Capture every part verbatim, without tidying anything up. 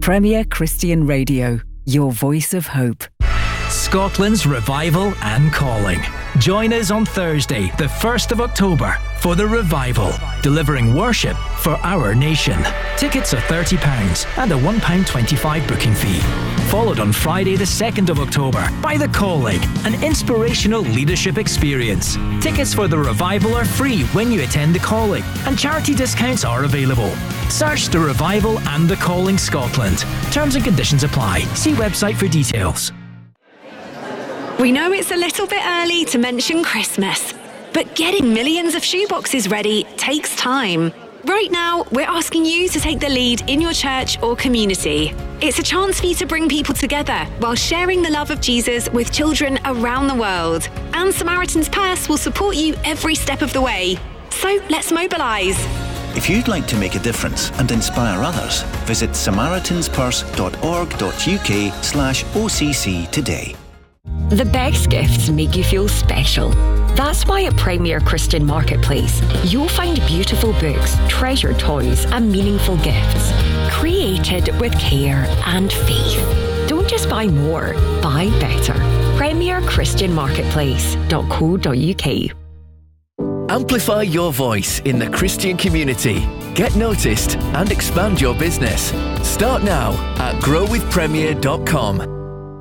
Premier Christian Radio, your voice of hope. Scotland's Revival and Calling. Join us on Thursday, the first of October, for the Revival, delivering worship for our nation. Tickets are thirty pounds and a one pound twenty-five booking fee. Followed on Friday, the second of October, by The Calling, an inspirational leadership experience. Tickets for the Revival are free when you attend The Calling, and charity discounts are available. Search The Revival and The Calling Scotland. Terms and conditions apply. See website for details. We know it's a little bit early to mention Christmas, but getting millions of shoeboxes ready takes time. Right now, we're asking you to take the lead in your church or community. It's a chance for you to bring people together while sharing the love of Jesus with children around the world. And Samaritan's Purse will support you every step of the way. So let's mobilise. If you'd like to make a difference and inspire others, visit samaritanspurse.org.uk slash OCC today. The best gifts make you feel special. That's why at Premier Christian Marketplace, you'll find beautiful books, treasured toys and meaningful gifts, created with care and faith. Don't just buy more, buy better. premier christian marketplace dot co dot uk. Amplify your voice in the Christian community. Get noticed and expand your business. Start now at grow with premier dot com.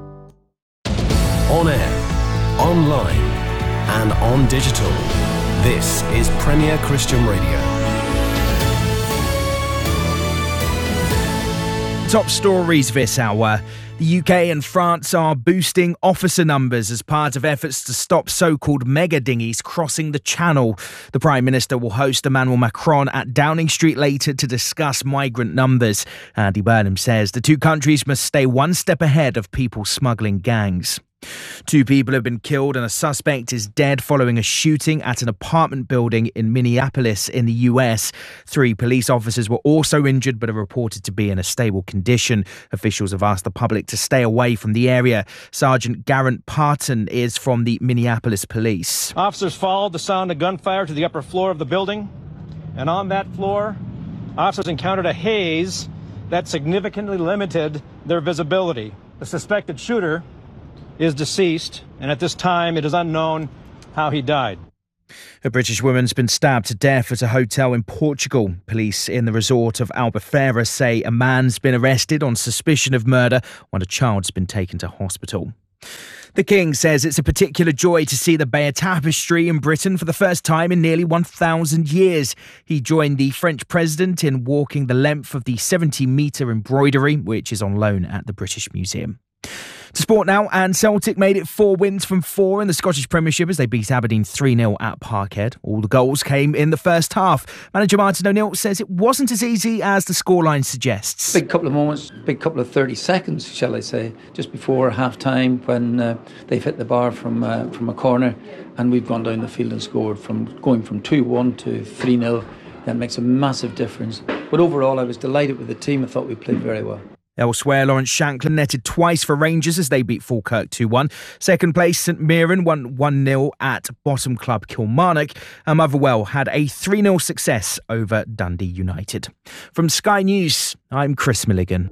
On air, online, and on digital. This is Premier Christian Radio. Top stories this hour. The U K and France are boosting officer numbers as part of efforts to stop so-called mega dinghies crossing the Channel. The Prime Minister will host Emmanuel Macron at Downing Street later to discuss migrant numbers. Andy Burnham says the two countries must stay one step ahead of people smuggling gangs. Two people have been killed and a suspect is dead following a shooting at an apartment building in Minneapolis in the U S. Three police officers were also injured but are reported to be in a stable condition. Officials have asked the public to stay away from the area. Sergeant Garrett Parton is from the Minneapolis Police. Officers followed the sound of gunfire to the upper floor of the building, and on that floor, officers encountered a haze that significantly limited their visibility. The suspected shooter is deceased, and at this time it is unknown how he died. A British woman's been stabbed to death at a hotel in Portugal. Police in the resort of Albufeira say a man's been arrested on suspicion of murder while a child's been taken to hospital. The King says it's a particular joy to see the Bayeux Tapestry in Britain for the first time in nearly one thousand years. He joined the French president in walking the length of the seventy metre embroidery, which is on loan at the British Museum. To sport now, and Celtic made it four wins from four in the Scottish Premiership as they beat Aberdeen three nil at Parkhead. All the goals came in the first half. Manager Martin O'Neill says it wasn't as easy as the scoreline suggests. Big couple of moments, big couple of thirty seconds, shall I say, just before half-time when uh, they've hit the bar from uh, from a corner and we've gone down the field and scored. From going from two one to three nil, that makes a massive difference. But overall, I was delighted with the team. I thought we played very well. Elsewhere, Lawrence Shankland netted twice for Rangers as they beat Falkirk two one. Second place, St Mirren won one nil at bottom club Kilmarnock. And Motherwell had a three nil success over Dundee United. From Sky News, I'm Chris Milligan.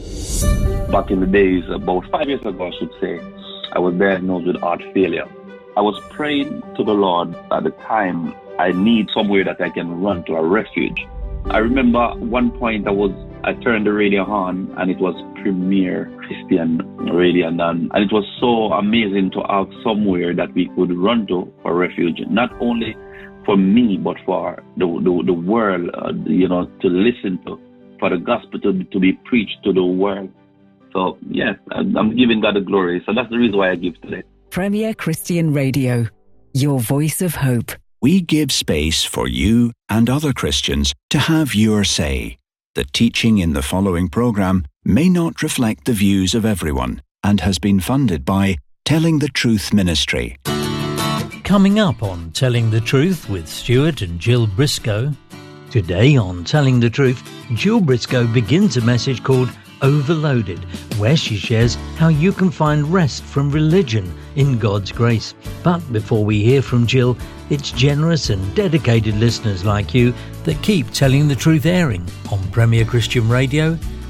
Back in the days, about five years ago, I should say, I was diagnosed with heart failure. I was praying to the Lord at the time. I need somewhere that I can run to, a refuge. I remember one point I was I turned the radio on and it was Premier Christian Radio, and, and it was so amazing to have somewhere that we could run to for refuge, not only for me but for the the, the world, uh, you know, to listen to, for the gospel to, to be preached to the world. So yeah, I'm giving God the glory. So that's the reason why I give today. Premier Christian Radio, your voice of hope. We give space for you and other Christians to have your say. The teaching in the following programme may not reflect the views of everyone and has been funded by Telling the Truth Ministry. Coming up on Telling the Truth with Stuart and Jill Briscoe. Today on Telling the Truth, Jill Briscoe begins a message called Overloaded, where she shares how you can find rest from religion in God's grace. But before we hear from Jill, it's generous and dedicated listeners like you that keep Telling the Truth airing on Premier Christian Radio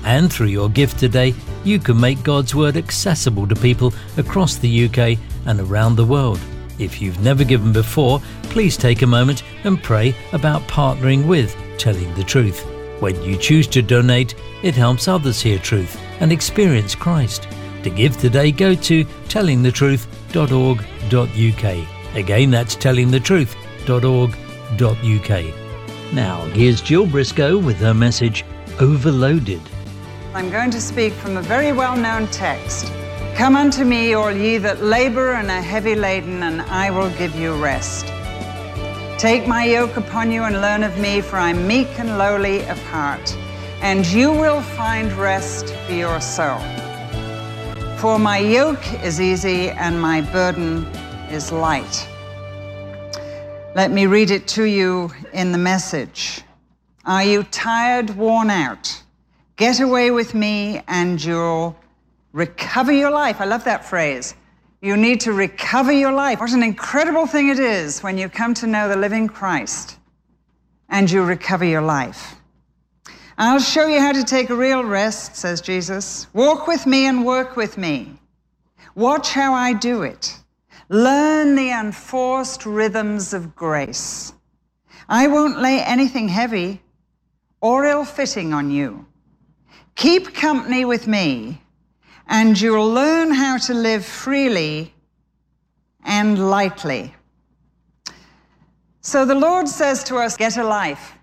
And through your gift today, you can make God's Word accessible to people across the U K and around the world. If you've never given before, please take a moment and pray about partnering with Telling the Truth. When you choose to donate, it helps others hear truth and experience Christ. To give today, go to telling the truth dot org dot U K. Again, that's telling the truth dot org dot U K. Now, here's Jill Briscoe with her message, Overloaded. I'm going to speak from a very well-known text. Come unto me, all ye that labor and are heavy laden, and I will give you rest. Take my yoke upon you and learn of me, for I'm meek and lowly of heart, and you will find rest for your soul. For my yoke is easy and my burden is light. Let me read it to you in the Message. Are you tired, worn out? Get away with me and you'll recover your life. I love that phrase. You need to recover your life. What an incredible thing it is when you come to know the living Christ and you recover your life. I'll show you how to take a real rest, says Jesus. Walk with me and work with me. Watch how I do it. Learn the unforced rhythms of grace. I won't lay anything heavy or ill-fitting on you. Keep company with me, and you'll learn how to live freely and lightly. So the Lord says to us, get a life.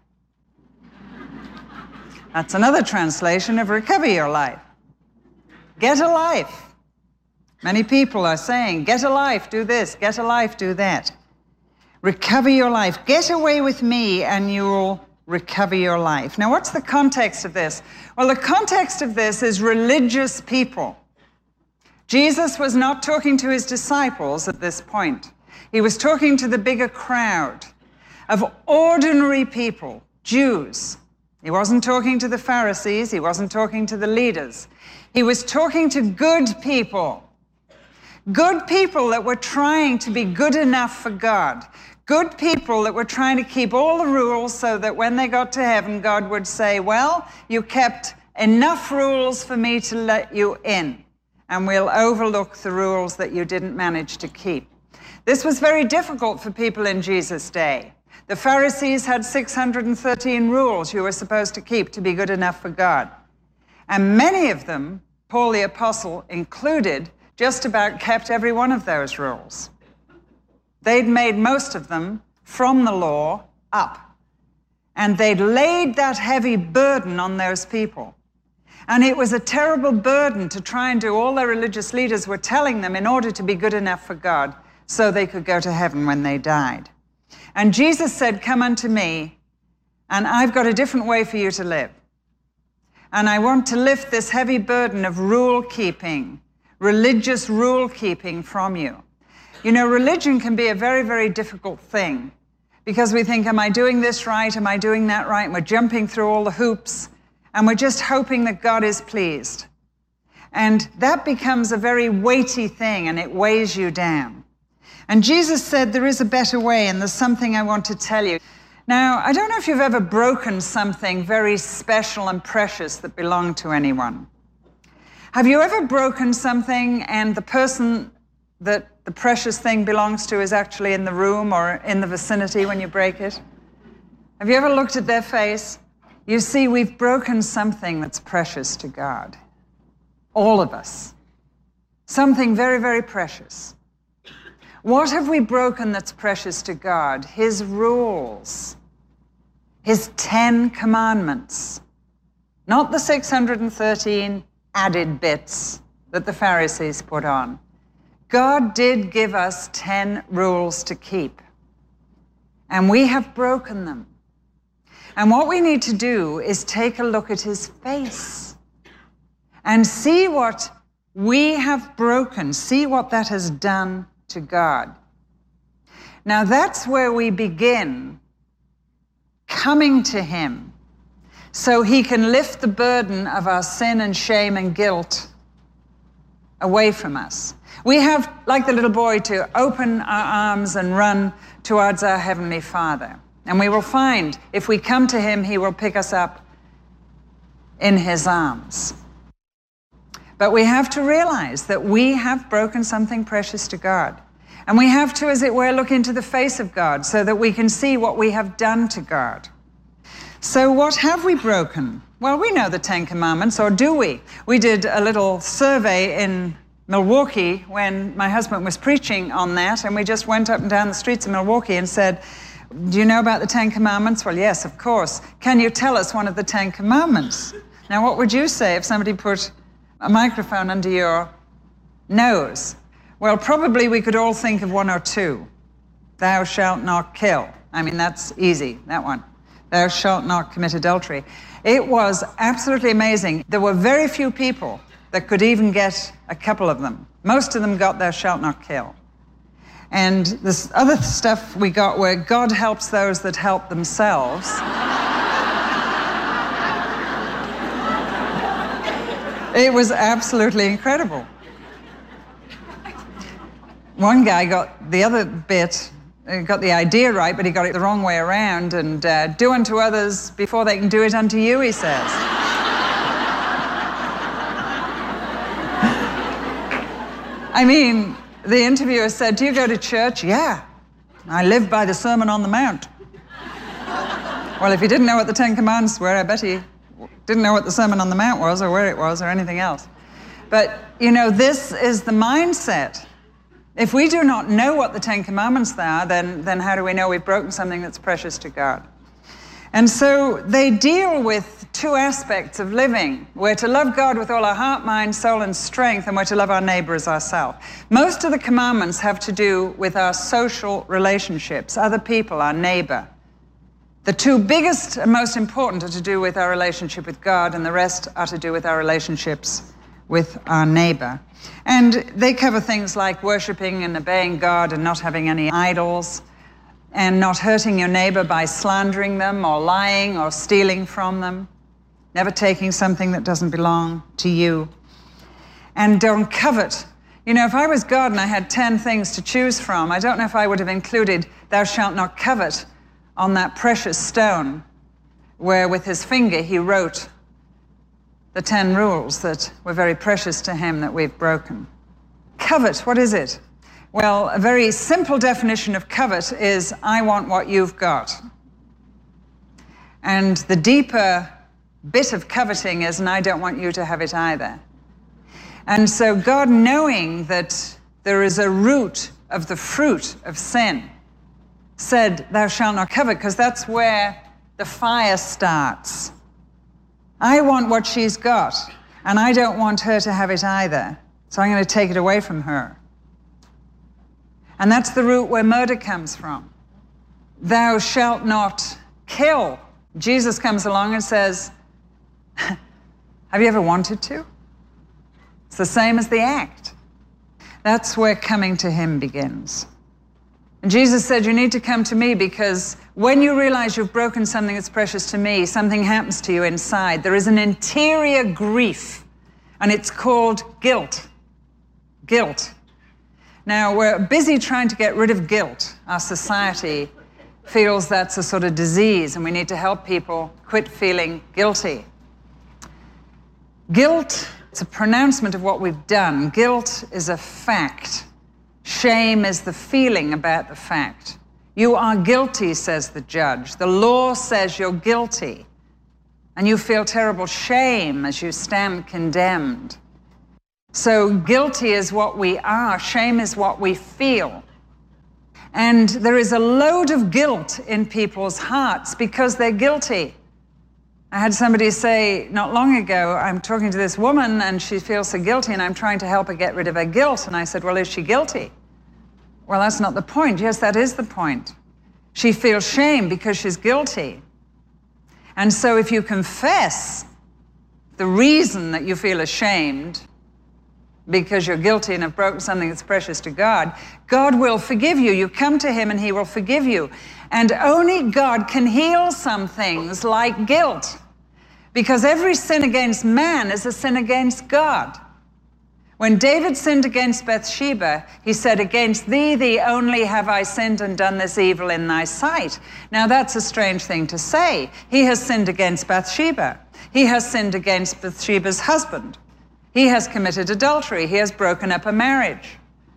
That's another translation of recover your life. Get a life. Many people are saying, get a life, do this, get a life, do that. Recover your life. Get away with me and you'll recover your life. Now, what's the context of this? Well, the context of this is religious people. Jesus was not talking to his disciples at this point. He was talking to the bigger crowd of ordinary people, Jews. He wasn't talking to the Pharisees. He wasn't talking to the leaders. He was talking to good people. Good people that were trying to be good enough for God. Good people that were trying to keep all the rules so that when they got to heaven, God would say, well, you kept enough rules for me to let you in, and we'll overlook the rules that you didn't manage to keep. This was very difficult for people in Jesus' day. The Pharisees had six hundred thirteen rules you were supposed to keep to be good enough for God. And many of them, Paul the Apostle included, just about kept every one of those rules. They'd made most of them from the law up. And they'd laid that heavy burden on those people. And it was a terrible burden to try and do all their religious leaders were telling them in order to be good enough for God so they could go to heaven when they died. And Jesus said, come unto me, and I've got a different way for you to live. And I want to lift this heavy burden of rule keeping, religious rule keeping from you. You know, religion can be a very, very difficult thing because we think, am I doing this right? Am I doing that right? And we're jumping through all the hoops and we're just hoping that God is pleased. And that becomes a very weighty thing and it weighs you down. And Jesus said, there is a better way and there's something I want to tell you. Now, I don't know if you've ever broken something very special and precious that belonged to anyone. Have you ever broken something and the person that the precious thing belongs to is actually in the room or in the vicinity when you break it? Have you ever looked at their face? You see, we've broken something that's precious to God. All of us. Something very, very precious. What have we broken that's precious to God? His rules. His Ten Commandments. Not the six hundred thirteen added bits that the Pharisees put on. God did give us ten rules to keep, and we have broken them. And what we need to do is take a look at his face and see what we have broken, see what that has done to God. Now that's where we begin coming to him so he can lift the burden of our sin and shame and guilt away from us. We have, like the little boy, to open our arms and run towards our Heavenly Father. And we will find, if we come to him, he will pick us up in his arms. But we have to realize that we have broken something precious to God. And we have to, as it were, look into the face of God so that we can see what we have done to God. So what have we broken? Well, we know the Ten Commandments, or do we? We did a little survey in Milwaukee when my husband was preaching on that, and we just went up and down the streets of Milwaukee and said, do you know about the Ten Commandments? Well, yes, of course. Can you tell us one of the Ten Commandments? Now, what would you say if somebody put a microphone under your nose? Well, probably we could all think of one or two. Thou shalt not kill. I mean, that's easy, that one. Thou shalt not commit adultery. It was absolutely amazing. There were very few people that could even get a couple of them. Most of them got thou shalt not kill. And this other stuff we got where God helps those that help themselves. It was absolutely incredible. One guy got the other bit, got the idea right, but he got it the wrong way around. And uh, do unto others before they can do it unto you, he says. I mean, the interviewer said, do you go to church? Yeah, I live by the Sermon on the Mount. Well, if he didn't know what the Ten Commandments were, I bet he didn't know what the Sermon on the Mount was or where it was or anything else. But, you know, this is the mindset. If we do not know what the Ten Commandments are, then, then how do we know we've broken something that's precious to God? And so they deal with two aspects of living. We're to love God with all our heart, mind, soul, and strength, and we're to love our neighbor as ourselves. Most of the commandments have to do with our social relationships, other people, our neighbor. The two biggest and most important are to do with our relationship with God, and the rest are to do with our relationships with our neighbor. And they cover things like worshiping and obeying God and not having any idols, and not hurting your neighbor by slandering them or lying or stealing from them, never taking something that doesn't belong to you. And don't covet. You know, if I was God and I had ten things to choose from, I don't know if I would have included thou shalt not covet on that precious stone where with his finger he wrote the ten rules that were very precious to him that we've broken. Covet, what is it? Well, a very simple definition of covet is, I want what you've got. And the deeper bit of coveting is, and I don't want you to have it either. And so God, knowing that there is a root of the fruit of sin, said, thou shalt not covet, because that's where the fire starts. I want what she's got, and I don't want her to have it either. So I'm going to take it away from her. And that's the root where murder comes from. Thou shalt not kill. Jesus comes along and says, have you ever wanted to? It's the same as the act. That's where coming to him begins. And Jesus said, you need to come to me because when you realize you've broken something that's precious to me, something happens to you inside. There is an interior grief, and it's called guilt. Guilt. Now, we're busy trying to get rid of guilt. Our society feels that's a sort of disease, and we need to help people quit feeling guilty. Guilt, it's a pronouncement of what we've done. Guilt is a fact. Shame is the feeling about the fact. You are guilty, says the judge. The law says you're guilty, and you feel terrible shame as you stand condemned. So guilty is what we are. Shame is what we feel. And there is a load of guilt in people's hearts because they're guilty. I had somebody say not long ago, I'm talking to this woman and she feels so guilty and I'm trying to help her get rid of her guilt. And I said, well, is she guilty? Well, that's not the point. Yes, that is the point. She feels shame because she's guilty. And so if you confess the reason that you feel ashamed because you're guilty and have broken something that's precious to God, God will forgive you. You come to him and he will forgive you. And only God can heal some things like guilt, because every sin against man is a sin against God. When David sinned against Bathsheba, he said, against thee, thee only have I sinned and done this evil in thy sight. Now that's a strange thing to say. He has sinned against Bathsheba. He has sinned against Bathsheba's husband. He has committed adultery. He has broken up a marriage.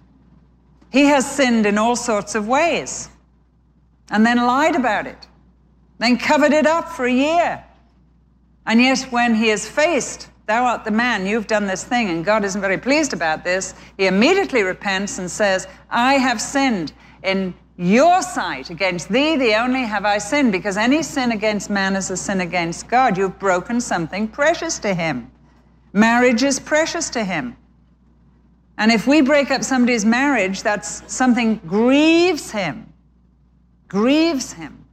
He has sinned in all sorts of ways and then lied about it, then covered it up for a year. And yet when he is faced, thou art the man, you've done this thing, and God isn't very pleased about this, he immediately repents and says, I have sinned in your sight. Against thee, the only, have I sinned, because any sin against man is a sin against God. You've broken something precious to him. Marriage is precious to him. And if we break up somebody's marriage, that's something grieves him. Grieves him.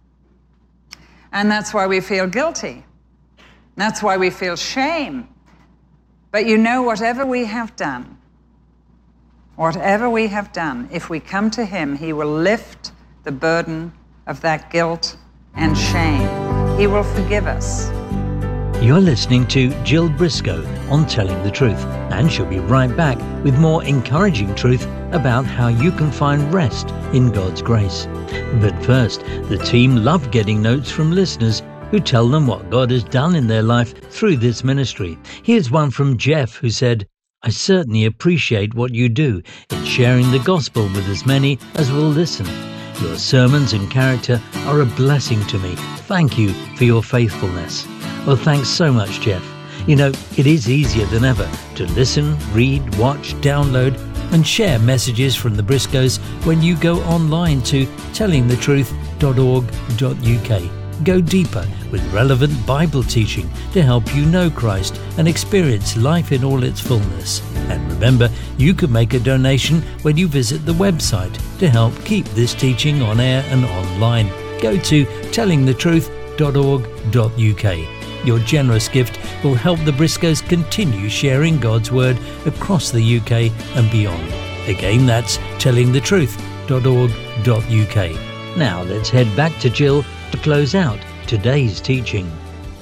And that's why we feel guilty. That's why we feel shame. But you know, whatever we have done, whatever we have done, if we come to him, he will lift the burden of that guilt and shame. He will forgive us. You're listening to Jill Briscoe on Telling the Truth, and she'll be right back with more encouraging truth about how you can find rest in God's grace. But first, the team love getting notes from listeners who tell them what God has done in their life through this ministry. Here's one from Jeff, who said, I certainly appreciate what you do in sharing the gospel with as many as will listen. Your sermons and character are a blessing to me. Thank you for your faithfulness. Well, thanks so much, Jeff. You know, it is easier than ever to listen, read, watch, download, and share messages from the Briscoes when you go online to telling the truth dot org dot U K. Go deeper with relevant Bible teaching to help you know Christ and experience life in all its fullness. And remember, you can make a donation when you visit the website to help keep this teaching on air and online. Go to telling the truth dot org dot U K. Your generous gift will help the Briscoes continue sharing God's Word across the U K and beyond. Again, that's telling the truth dot org dot U K. Now let's head back to Jill to close out today's teaching.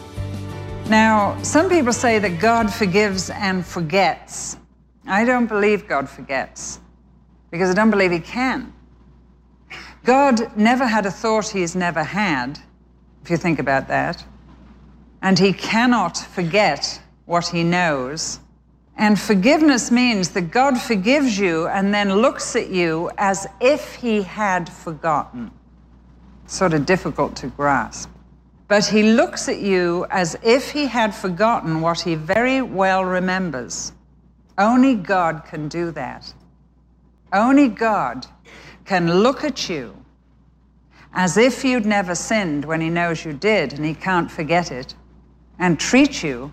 Now, some people say that God forgives and forgets. I don't believe God forgets, because I don't believe he can. God never had a thought he's never had, if you think about that. And he cannot forget what he knows. And forgiveness means that God forgives you and then looks at you as if he had forgotten. Sort of difficult to grasp. But he looks at you as if he had forgotten what he very well remembers. Only God can do that. Only God can look at you as if you'd never sinned when he knows you did and he can't forget it, and treat you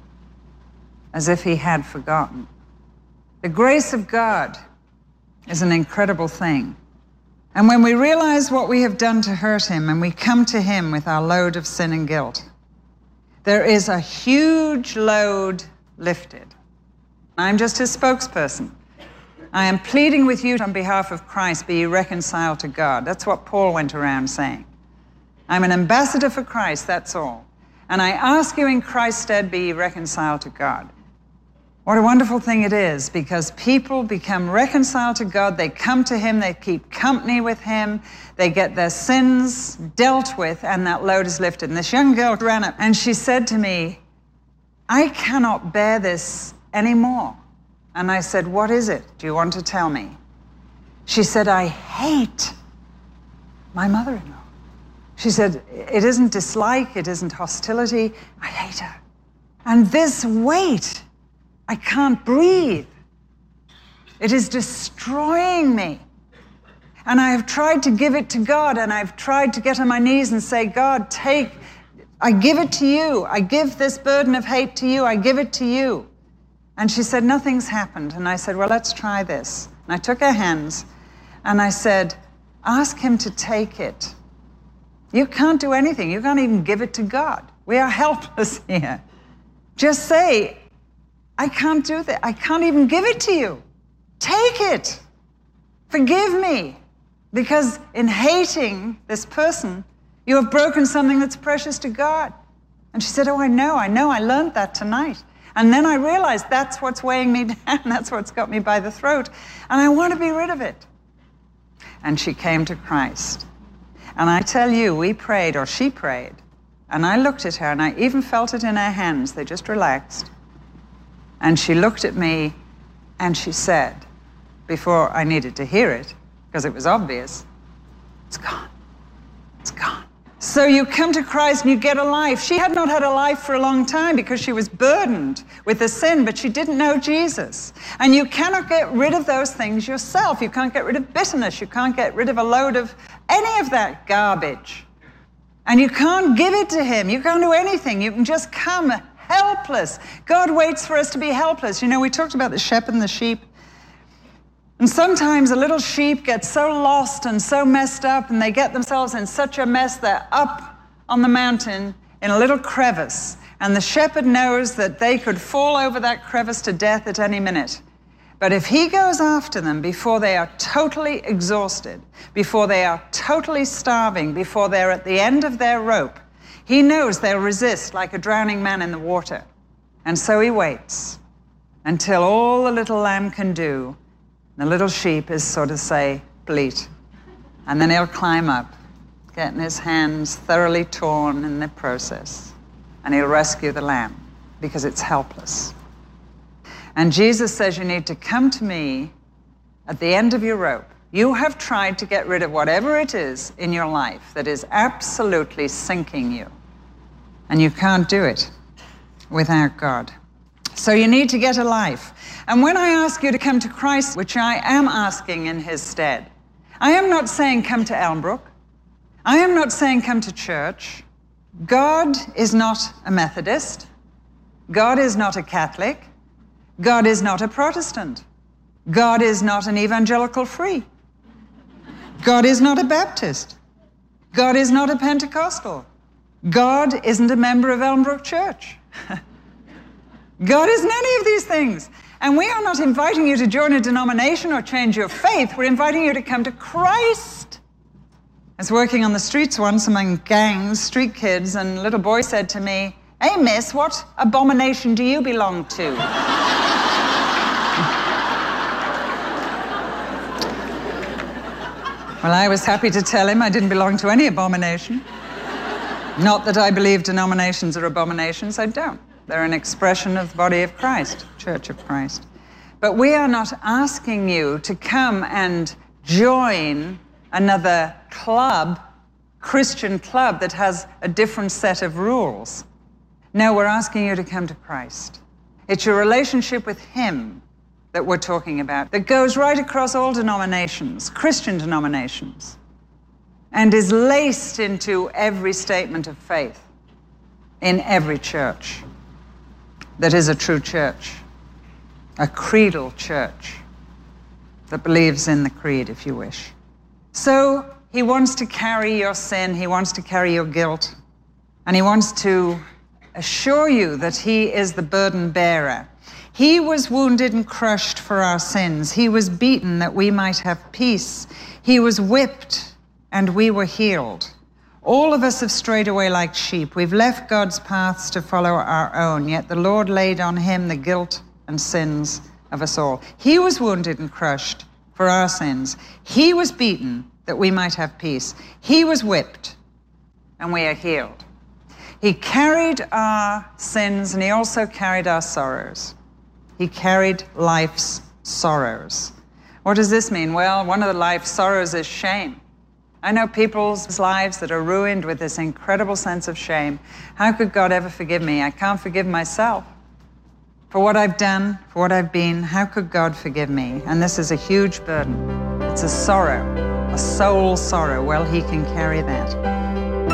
as if he had forgotten. The grace of God is an incredible thing. And when we realize what we have done to hurt him and we come to him with our load of sin and guilt, there is a huge load lifted. I'm just his spokesperson. I am pleading with you on behalf of Christ, be ye reconciled to God. That's what Paul went around saying. I'm an ambassador for Christ, that's all. And I ask you in Christ's stead, be ye reconciled to God. What a wonderful thing it is, because people become reconciled to God. They come to him, they keep company with him, they get their sins dealt with, and that load is lifted. And this young girl ran up and she said to me, I cannot bear this anymore. And I said, what is it? Do you want to tell me? She said, I hate my mother-in-law. She said, it isn't dislike, it isn't hostility, I hate her. And this weight, I can't breathe. It is destroying me. And I have tried to give it to God, and I've tried to get on my knees and say, God, take, I give it to you. I give this burden of hate to you. I give it to you. And she said, nothing's happened. And I said, well, let's try this. And I took her hands, and I said, ask him to take it. You can't do anything. You can't even give it to God. We are helpless here. Just say, I can't do that. I can't even give it to you. Take it. Forgive me. Because in hating this person, you have broken something that's precious to God. And she said, oh, I know, I know. I learned that tonight. And then I realized that's what's weighing me down. That's what's got me by the throat. And I want to be rid of it. And she came to Christ. And I tell you, we prayed, or she prayed, And I looked at her, and I even felt it in her hands. They just relaxed. And she looked at me, and she said, before I needed to hear it, because it was obvious, it's gone. It's gone. So you come to Christ and you get a life. She had not had a life for a long time because she was burdened with the sin, but she didn't know Jesus. And you cannot get rid of those things yourself. You can't get rid of bitterness. You can't get rid of a load of any of that garbage. And you can't give it to him. You can't do anything. You can just come helpless. God waits for us to be helpless. You know, we talked about the shepherd and the sheep. And sometimes a little sheep gets so lost and so messed up, and they get themselves in such a mess, they're up on the mountain in a little crevice. And the shepherd knows that they could fall over that crevice to death at any minute. But if he goes after them before they are totally exhausted, before they are totally starving, before they're at the end of their rope, he knows they'll resist like a drowning man in the water. And so he waits until all the little lamb can do, the little sheep, is sort of say, bleat. And then he'll climb up, getting his hands thoroughly torn in the process. And he'll rescue the lamb because it's helpless. And Jesus says, you need to come to me at the end of your rope. You have tried to get rid of whatever it is in your life that is absolutely sinking you. And you can't do it without God. So you need to get a life. And when I ask you to come to Christ, which I am asking in his stead, I am not saying come to Elmbrook. I am not saying come to church. God is not a Methodist. God is not a Catholic. God is not a Protestant. God is not an evangelical free. God is not a Baptist. God is not a Pentecostal. God isn't a member of Elmbrook Church. God isn't any of these things. And we are not inviting you to join a denomination or change your faith. We're inviting you to come to Christ. I was working on the streets once among gangs, street kids, and a little boy said to me, "Hey, miss, what abomination do you belong to?" Well, I was happy to tell him I didn't belong to any abomination. Not that I believe denominations are abominations, I don't. They're an expression of the body of Christ, Church of Christ. But we are not asking you to come and join another club, Christian club, that has a different set of rules. No, we're asking you to come to Christ. It's your relationship with him that we're talking about, that goes right across all denominations, Christian denominations, and is laced into every statement of faith in every church that is a true church, a creedal church that believes in the creed, if you wish. So he wants to carry your sin, he wants to carry your guilt, and he wants to assure you that he is the burden bearer. He was wounded and crushed for our sins. He was beaten that we might have peace. He was whipped and we were healed. All of us have strayed away like sheep. We've left God's paths to follow our own, yet the Lord laid on him the guilt and sins of us all. He was wounded and crushed for our sins. He was beaten that we might have peace. He was whipped and we are healed. He carried our sins and he also carried our sorrows. He carried life's sorrows. What does this mean? Well, one of the life's sorrows is shame. I know people's lives that are ruined with this incredible sense of shame. How could God ever forgive me? I can't forgive myself for what I've done, for what I've been. How could God forgive me? And this is a huge burden. It's a sorrow, a soul sorrow. Well, he can carry that.